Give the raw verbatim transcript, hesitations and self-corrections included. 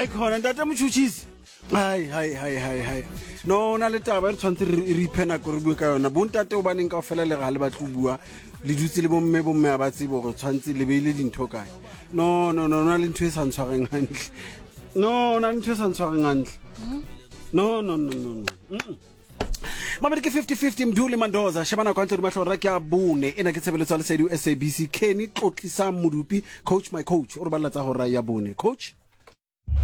Ai khona ntate mochuchisi. Hai hai hai hai hai. No na le taba re tshwantse re ipena go re bua ka yona. Bontate o baneng ka ofela le ga le batlo bua. Le dutse le bomme bomme a ba tsebo go tshwantse le beile dintho kae. No no no na le ntwe sa ntshwareng hantle. No na ntwe sa ntshwareng hantle. No no no no no. Mama ke fifty fifty Mduli Mandoza shabana kwa ntse mahlora ke a bone ena ke tshebeletso le S A B C Kenny Tlotlisa Modupi coach my coach o re ballatsa go ra ya bone coach.